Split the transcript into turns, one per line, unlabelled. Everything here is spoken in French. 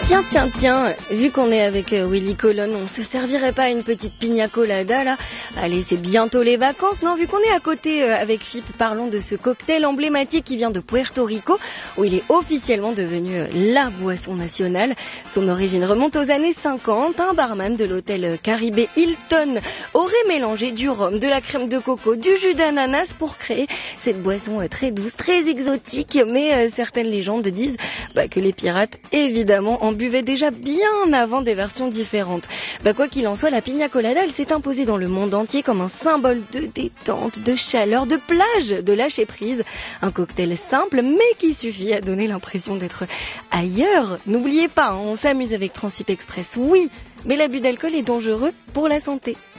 Tiens, vu qu'on est avec Willy Colonne, on se servirait pas une petite pina colada là? Allez, c'est bientôt les vacances, non? Vu qu'on est à côté avec Fip, parlons de ce cocktail emblématique qui vient de Puerto Rico, où il est officiellement devenu la boisson nationale. Son origine remonte aux années 50. Un barman de l'hôtel Caribé Hilton aurait mélangé du rhum, de la crème de coco, du jus d'ananas pour créer cette boisson très douce, très exotique. Mais certaines légendes disent que les pirates, évidemment, en buvaient déjà bien avant des versions différentes. Quoi qu'il en soit, la pina colada, elle s'est imposée dans le monde entier comme un symbole de détente, de chaleur, de plage, de lâcher prise. Un cocktail simple, mais qui suffit à donner l'impression d'être ailleurs. N'oubliez pas, on s'amuse avec Transip Express, oui, mais l'abus d'alcool est dangereux pour la santé.